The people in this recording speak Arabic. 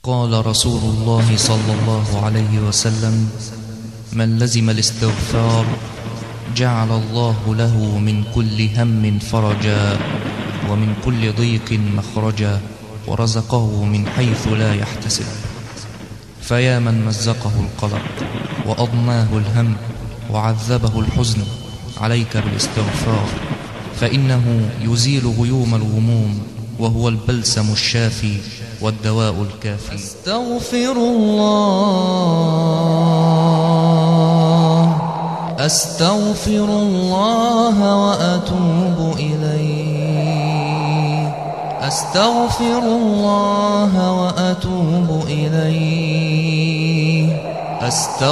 قال رسول الله صلى الله عليه وسلم: من لزم الاستغفار جعل الله له من كل هم فرجا، ومن كل ضيق مخرجا، ورزقه من حيث لا يحتسب. فيا من مزقه القلق وأضناه الهم وعذبه الحزن، عليك بالاستغفار، فإنه يزيل غيوم الغموم، وهو البلسم الشافي والدواء الكافي. أستغفر الله وأتوب إليه، أستغفر الله وأتوب إليه.